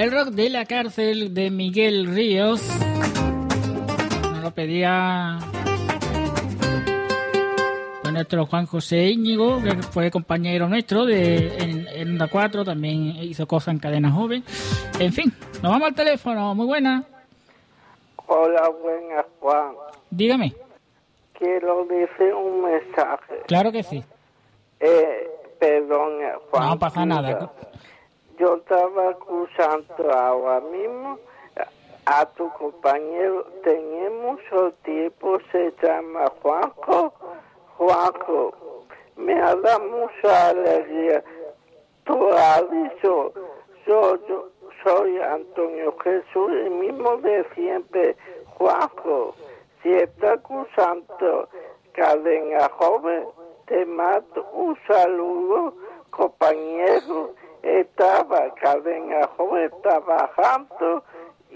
El rock de la cárcel de Miguel Ríos. Nos lo pedía pues nuestro Juan José Íñigo, que fue compañero nuestro en Onda 4, también hizo cosas en Cadena Joven. En fin, nos vamos al teléfono. Muy buena. Hola, buenas, Juan. Dígame. Quiero decir un mensaje. Claro que sí. Perdón, Juan. No pasa nada. Yo estaba acusando ahora mismo a tu compañero. Tenemos un tipo, se llama Juanjo. Juanjo, me ha dado mucha alegría. Tú has dicho, yo soy Antonio Jesús, el mismo de siempre. Juanjo, si está acusando Cadena Joven, te mando un saludo, compañero. Estaba Cadena Joven trabajando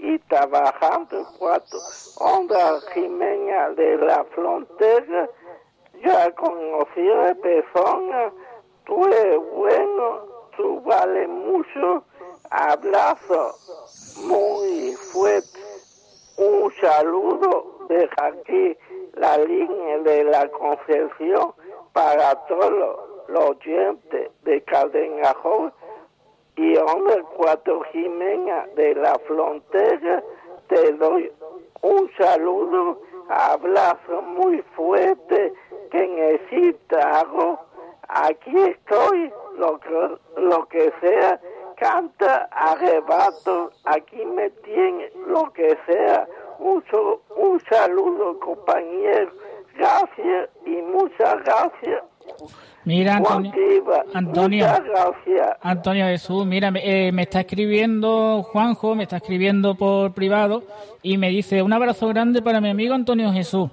cuando Onda Jimena de la Frontera, ya conocí a persona. Tú eres bueno, tú vales mucho. Abrazo muy fuerte. Un saludo de aquí, la línea de la Concepción, para todos los oyentes de Cadena Joven y Onda 4 Jimena de la Frontera. Te doy un saludo, abrazo muy fuerte, que necesita algo. Aquí estoy, lo que sea. Canta, arrebato, aquí me tiene, lo que sea. Un saludo, compañero. Gracias y muchas gracias. Mira, Antonio, muchas gracias. Antonio Jesús, mira, me está escribiendo Juanjo, me está escribiendo por privado y me dice: un abrazo grande para mi amigo Antonio Jesús.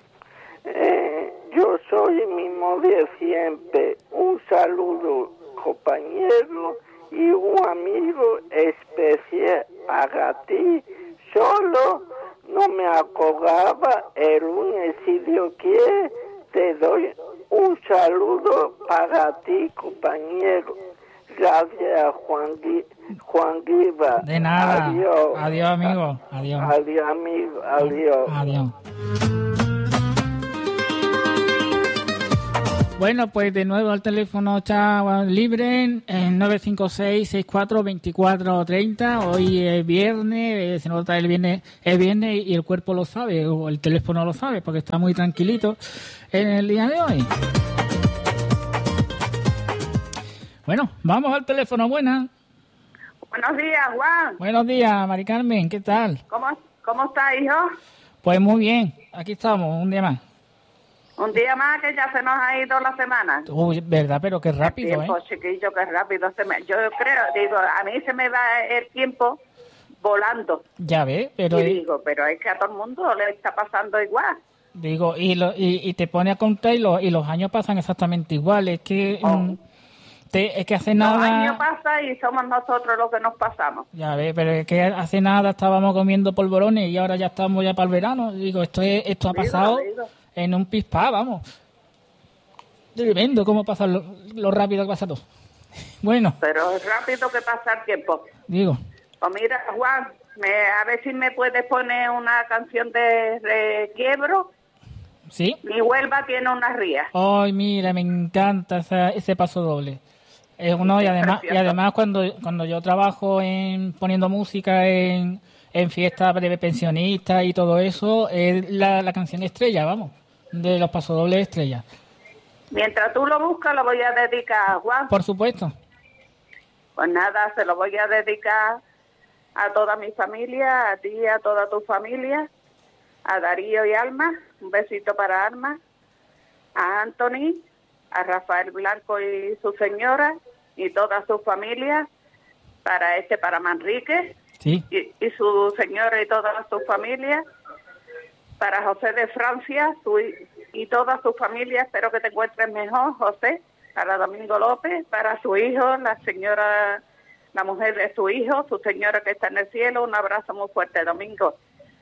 Yo soy el mismo de siempre. Un saludo, compañero, y un amigo especial para ti. Solo no me acordaba el lunes, si Dios quiere, te doy un saludo para ti, compañero. Gracias, Juan Guiva. De nada. Adiós. Adiós, amigo. Adiós. Adiós, amigo. Adiós. Adiós. Bueno, pues de nuevo el teléfono está libre en 956-64-2430. Hoy es viernes, se nota el viernes, es viernes y el cuerpo lo sabe, o el teléfono lo sabe, porque está muy tranquilito en el día de hoy. Bueno, vamos al teléfono. Buenas. Buenos días, Juan. Buenos días, Mari Carmen, ¿qué tal? ¿Cómo está, hijo? Pues muy bien, aquí estamos, un día más. Un día más que ya se nos ha ido la semana. Uy, verdad, pero qué rápido, tiempo, chiquillo, qué rápido. Yo creo, a mí se me va el tiempo volando. Ya ves, pero... Y digo, pero es que a todo el mundo le está pasando igual. Digo, y te pone a contar y los años pasan exactamente igual. Es que... es que hace nada... Los años pasan y somos nosotros los que nos pasamos. Ya ves, pero es que hace nada estábamos comiendo polvorones y ahora ya estamos ya para el verano. Digo, esto ha pasado en un pispá, vamos. Tremendo cómo pasa lo rápido que pasa todo. Bueno. Pero es rápido que pasa el tiempo. Digo. Pues mira, Juan, a ver si me puedes poner una canción de Requiebro. ¿Sí? Mi Huelva tiene una ría. Ay, mira, me encanta ese paso doble. Es uno, y además cuando yo trabajo poniendo música en fiestas de pensionistas y todo eso, es la canción estrella, vamos, de los pasodobles estrella. Mientras tú lo buscas, lo voy a dedicar a Juan. Por supuesto. Pues nada, se lo voy a dedicar a toda mi familia, a ti y a toda tu familia, a Darío y Alma, un besito para Alma, a Anthony, a Rafael Blanco y su señora y toda su familia, para Manrique, sí, y su señora y toda su familia, para José de Francia y toda su familia. Espero que te encuentres mejor, José. Para Domingo López, para su hijo, la mujer de su hijo, su señora que está en el cielo. Un abrazo muy fuerte, Domingo.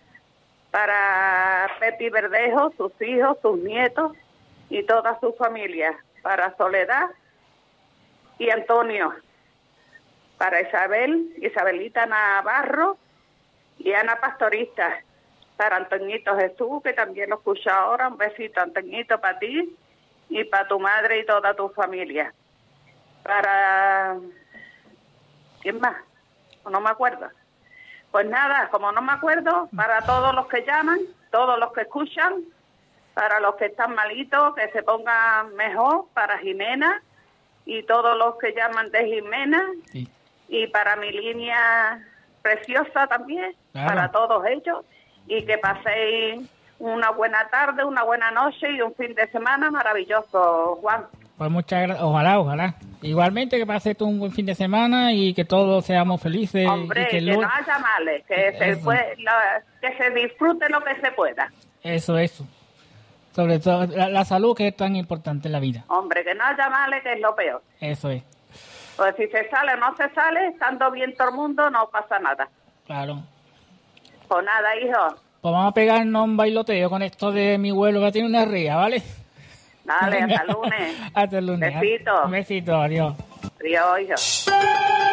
Para Pepi Verdejo, sus hijos, sus nietos y toda su familia. Para Soledad y Antonio. para Isabelita Navarro y Ana Pastorista, para Antoñito Jesús, que también lo escucha ahora. Un besito, Antoñito, para ti y para tu madre y toda tu familia. Para... ¿quién más? No me acuerdo. Pues nada, como no me acuerdo, para todos los que llaman, todos los que escuchan, para los que están malitos, que se pongan mejor, para Jimena y todos los que llaman de Jimena, sí. Y para mi línea preciosa también, claro. Para todos ellos, y que paséis una buena tarde, una buena noche y un fin de semana maravilloso, Juan. Pues muchas gracias, ojalá. Igualmente que pases tú un buen fin de semana y que todos seamos felices. Hombre, y que no haya males, que se disfrute lo que se pueda. Eso. Sobre todo la salud, que es tan importante en la vida. Hombre, que no haya males, que es lo peor. Eso es. Pues si se sale o no se sale, estando bien todo el mundo, no pasa nada. Claro. Pues nada, hijo. Pues vamos a pegarnos un bailoteo con esto de mi vuelo que tiene una ría, ¿vale? Dale, hasta el lunes. Hasta el lunes. Besito. Un besito, adiós. Adiós, hijo.